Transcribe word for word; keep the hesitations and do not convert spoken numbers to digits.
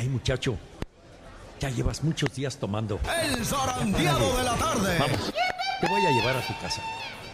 muchacho, ya llevas muchos días tomando. El zarandeado de la tarde. Vamos, te voy a llevar a tu casa.